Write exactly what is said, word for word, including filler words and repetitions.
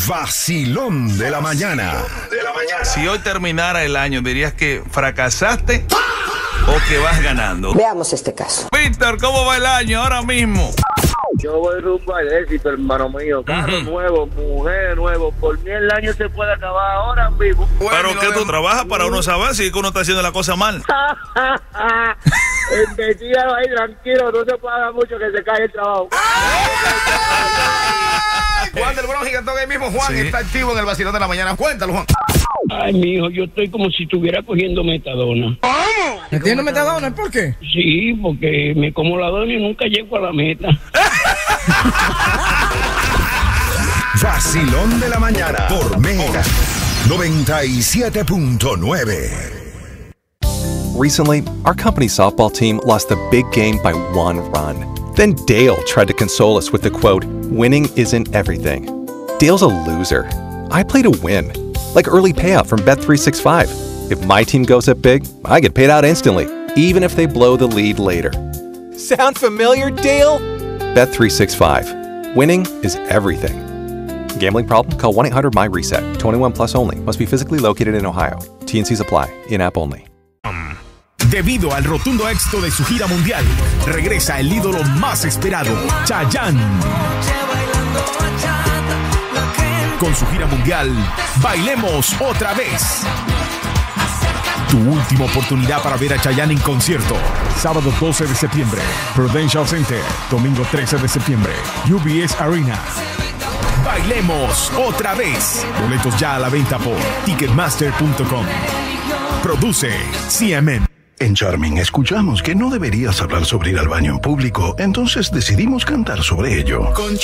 Vacilón de la mañana. De la mañana. Si hoy terminara el año, ¿dirías que fracasaste o que vas ganando? Veamos este caso. Víctor, ¿cómo va el año ahora mismo? Yo voy rumbo al éxito, hermano mío. Carro uh-huh. nuevo, mujer nuevo. Por mí el año se puede acabar ahora mismo. ¿Pero qué tú trabajas para uno saber si uno está haciendo la cosa mal? Investígalo ahí, tranquilo. No se paga mucho que se cae el trabajo. Juan del Bronx Gigantón, ahí mismo. Juan sí. está activo en el vacilón de la mañana. Cuéntalo, Juan. Ay, mijo, yo estoy como si estuviera cogiendo metadona. ¿Cómo? ¿Metiendo metadona? ¿Por qué? Sí, porque me como la dona y nunca llego a la meta. Vacilón de la mañana por Mega noventa y siete punto nueve. Recently, our company's softball team lost the big game by one run. Then Dale tried to console us with the quote, "Winning isn't everything." Dale's a loser. I play to win. Like early payout from Bet three sixty-five. If my team goes up big, I get paid out instantly, even if they blow the lead later. Sound familiar, Dale? Bet three sixty-five. Winning is everything. Gambling problem? Call one eight hundred M Y reset. twenty-one plus only. Must be physically located in Ohio. T and C's apply. In-app only. Debido al rotundo éxito de su gira mundial, regresa el ídolo más esperado, Chayanne. Con su gira mundial, Bailemos Otra Vez. Tu última oportunidad para ver a Chayanne en concierto. Sábado doce de septiembre, Prudential Center. Domingo trece de septiembre, U B S Arena. Bailemos Otra Vez. Boletos ya a la venta por ticketmaster punto com. Produce C M M. En Charming escuchamos que no deberías hablar sobre ir al baño en público, entonces decidimos cantar sobre ello.